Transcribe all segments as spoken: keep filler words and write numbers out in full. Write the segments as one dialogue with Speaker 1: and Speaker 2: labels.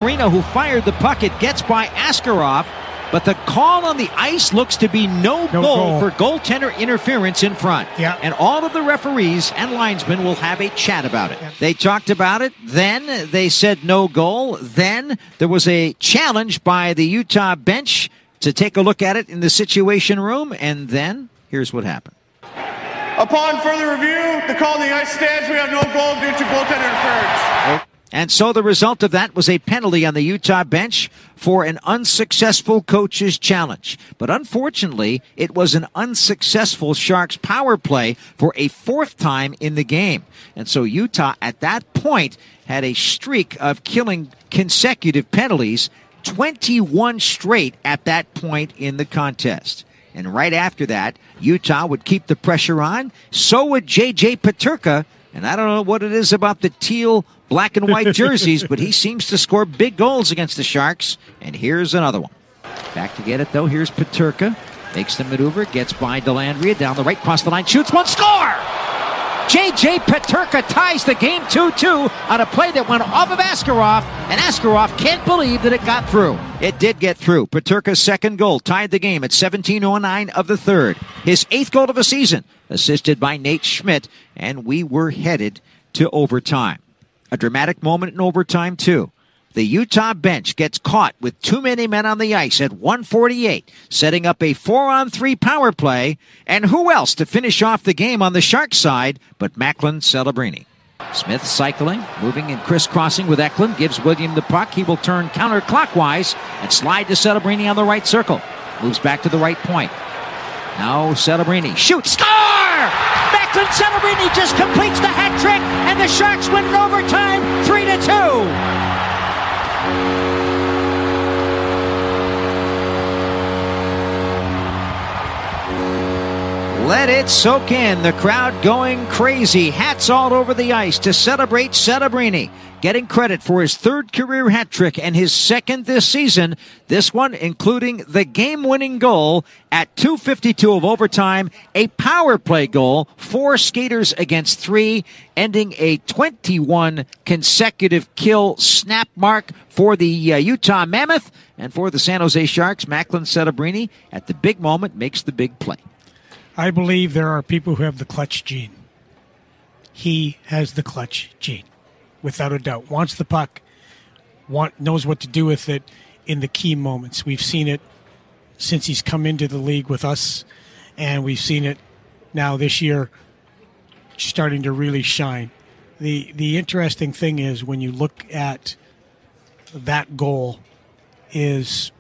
Speaker 1: Marino, who fired the puck. It gets by Askarov, but the call on the ice looks to be no,
Speaker 2: no
Speaker 1: goal,
Speaker 2: goal
Speaker 1: for goaltender interference in front.
Speaker 2: Yeah.
Speaker 1: And all of the referees and linesmen will have a chat about it. Yeah. They talked about it. Then they said no goal. Then there was a challenge by the Utah bench to take a look at it in the Situation Room. And then here's what happened.
Speaker 3: Upon further review, the call on the ice stands. We have no goal due to goaltender interference.
Speaker 1: And so the result of that was a penalty on the Utah bench for an unsuccessful coach's challenge. But unfortunately, it was an unsuccessful Sharks power play for a fourth time in the game. And so Utah at that point had a streak of killing consecutive penalties, twenty-one straight at that point in the contest. And right after that, Utah would keep the pressure on. So would J J Peterka. And I don't know what it is about the teal, black and white jerseys, but he seems to score big goals against the Sharks. And here's another one. Back to get it, though. Here's Peterka. Makes the maneuver, gets by Dellandrea. Down the right, cross the line, shoots one, score! J J Peterka ties the game two two on a play that went off of Askarov, and Askarov can't believe that it got through. It did get through. Peterka's second goal tied the game at seventeen oh nine of the third. His eighth goal of the season, assisted by Nate Schmidt, and we were headed to overtime. A dramatic moment in overtime, too. The Utah bench gets caught with too many men on the ice at one forty-eight, setting up a four-on-three power play. And who else to finish off the game on the Sharks side but Macklin Celebrini? Smith cycling, moving and crisscrossing with Eklund, gives William the puck. He will turn counterclockwise and slide to Celebrini on the right circle. Moves back to the right point. Now Celebrini shoots, score! Macklin Celebrini just completes the hat trick, and the Sharks win in overtime, three to two. Let it soak in. The crowd going crazy. Hats all over the ice to celebrate Celebrini, getting credit for his third career hat trick and his second this season. This one including the game-winning goal at two fifty-two of overtime, a power play goal, four skaters against three, ending a twenty-one consecutive kill snap mark for the uh, Utah Mammoth. And for the San Jose Sharks, Macklin Celebrini at the big moment makes the big play.
Speaker 2: I believe there are people who have the clutch gene. He has the clutch gene, without a doubt. Wants the puck, want, knows what to do with it in the key moments. We've seen it since he's come into the league with us, and we've seen it now this year starting to really shine. The the interesting thing is when you look at that goal is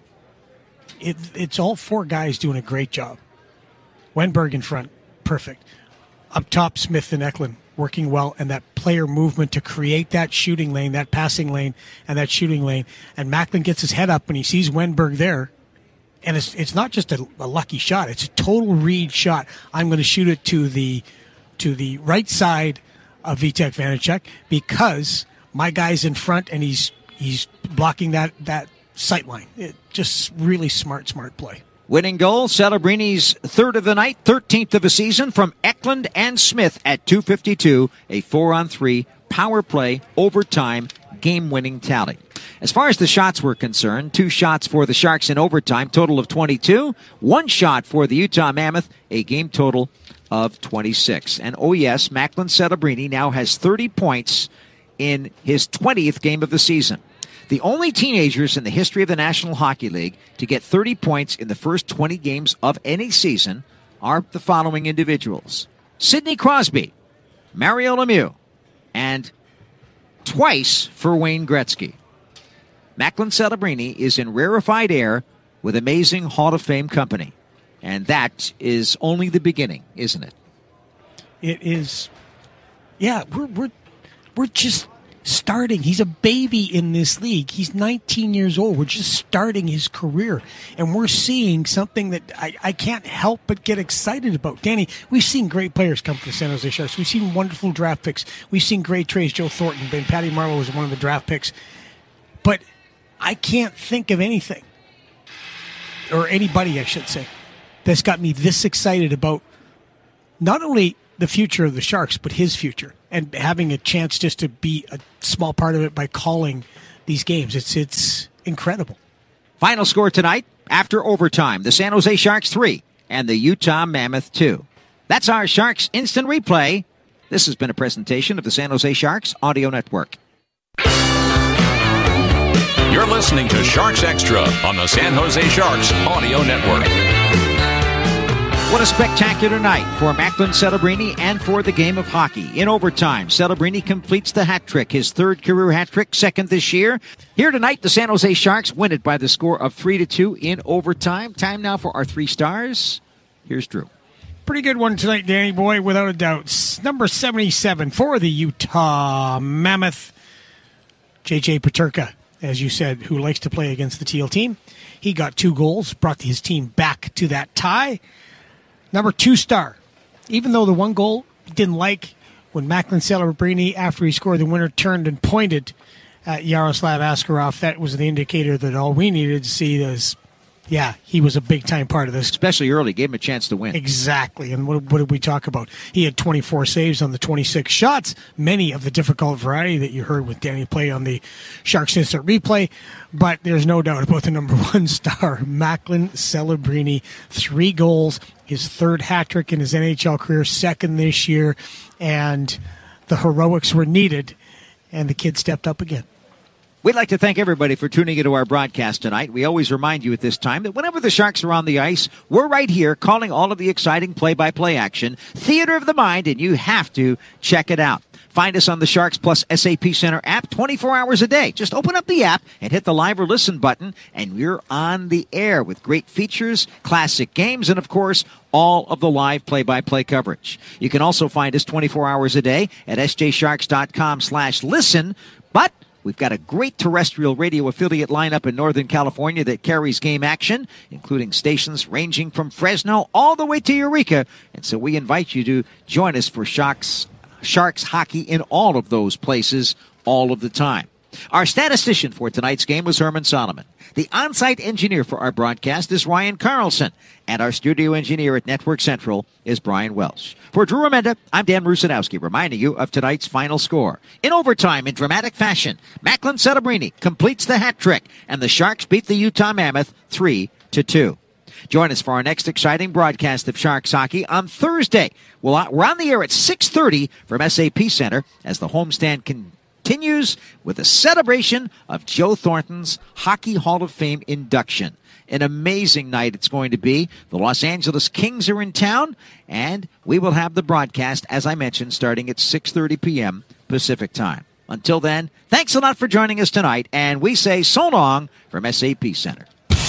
Speaker 2: it it's all four guys doing a great job. Wenberg in front, perfect. Up top, Smith and Eklund working well, and that player movement to create that shooting lane, that passing lane, and that shooting lane. And Macklin gets his head up and he sees Wenberg there, and it's it's not just a, a lucky shot; it's a total read shot. I'm going to shoot it to the to the right side of Vitek Vanacek because my guy's in front and he's he's blocking that that sight line. It just really smart, smart play.
Speaker 1: Winning goal, Celebrini's third of the night, thirteenth of the season from Eklund and Smith at two fifty-two, a four-on-three power play overtime game-winning tally. As far as the shots were concerned, two shots for the Sharks in overtime, total of twenty-two. One shot for the Utah Mammoth, a game total of twenty-six. And oh yes, Macklin Celebrini now has thirty points in his twentieth game of the season. The only teenagers in the history of the National Hockey League to get thirty points in the first twenty games of any season are the following individuals: Sidney Crosby, Mario Lemieux, and twice for Wayne Gretzky. Macklin Celebrini is in rarefied air with amazing Hall of Fame company. And that is only the beginning, isn't it?
Speaker 2: It is. Yeah, we're we're we're just starting. He's a baby in this league. He's nineteen years old. We're just starting his career. And we're seeing something that I, I can't help but get excited about. Danny, we've seen great players come to the San Jose Sharks. We've seen wonderful draft picks. We've seen great trades. Joe Thornton, Ben Patty Marleau was one of the draft picks. But I can't think of anything, or anybody, I should say, that's got me this excited about not only the future of the Sharks, but his future, and having a chance just to be a small part of it by calling these games. It's it's incredible.
Speaker 1: Final score tonight, after overtime, the San Jose Sharks three and the Utah Mammoth two. That's our Sharks Instant Replay. This has been a presentation of the San Jose Sharks Audio Network.
Speaker 4: You're listening to Sharks Extra on the San Jose Sharks Audio Network.
Speaker 1: What a spectacular night for Macklin Celebrini and for the game of hockey. In overtime, Celebrini completes the hat trick, his third career hat trick, second this year. Here tonight, the San Jose Sharks win it by the score of three to two in overtime. Time now for our three stars. Here's Drew.
Speaker 2: Pretty good one tonight, Danny Boy, without a doubt. Number seventy-seven for the Utah Mammoth, J J Peterka, as you said, who likes to play against the Teal team. He got two goals, brought his team back to that tie. Number two star, even though the one goal he didn't like, when Macklin Celebrini, after he scored the winner, turned and pointed at Yaroslav Askarov, that was the indicator that all we needed to see was, yeah, he was a big-time part of this.
Speaker 1: Especially early, gave him a chance to win.
Speaker 2: Exactly, and what, what did we talk about? He had twenty-four saves on the twenty-six shots, many of the difficult variety that you heard with Danny play on the Sharks Instant Replay, but there's no doubt about the number one star, Macklin Celebrini. Three goals, his third hat trick in his N H L career, second this year, and the heroics were needed, and the kid stepped up again.
Speaker 1: We'd like to thank everybody for tuning into our broadcast tonight. We always remind you at this time that whenever the Sharks are on the ice, we're right here calling all of the exciting play-by-play action, theater of the mind, and you have to check it out. Find us on the Sharks Plus S A P Center app twenty-four hours a day. Just open up the app and hit the live or listen button, and you're on the air with great features, classic games, and, of course, all of the live play-by-play coverage. You can also find us twenty-four hours a day at s j sharks dot com slash listen, but we've got a great terrestrial radio affiliate lineup in Northern California that carries game action, including stations ranging from Fresno all the way to Eureka. And so we invite you to join us for Sharks, Sharks hockey in all of those places all of the time. Our statistician for tonight's game was Herman Solomon. The on-site engineer for our broadcast is Ryan Carlson. And our studio engineer at Network Central is Brian Welsh. For Drew Remenda, I'm Dan Rusanowski, reminding you of tonight's final score. In overtime, in dramatic fashion, Macklin Celebrini completes the hat trick, and the Sharks beat the Utah Mammoth three to two. Join us for our next exciting broadcast of Sharks hockey on Thursday. We're on the air at six thirty from S A P Center as the homestand continues. continues with a celebration of Joe Thornton's Hockey Hall of Fame induction. An amazing night it's going to be. The Los Angeles Kings are in town, and we will have the broadcast, as I mentioned, starting at six thirty p.m. Pacific time. Until then, thanks a lot for joining us tonight, and we say so long from S A P Center.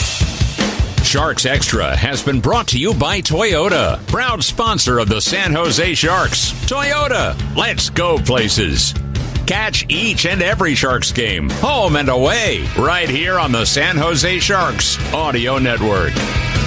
Speaker 4: Sharks Extra has been brought to you by Toyota, proud sponsor of the San Jose Sharks. Toyota, let's go places. Catch each and every Sharks game, home and away, right here on the San Jose Sharks Audio Network.